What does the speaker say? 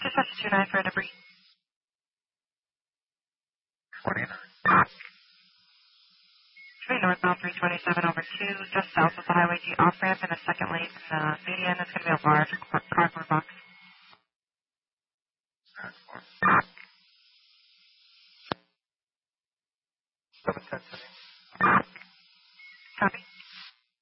Dispatch 29 for debris. 29. Tree northbound 327 over 2, just south of the Highway G off-ramp in the second lane median. It's going to be a large cardboard box. Seven 10 City.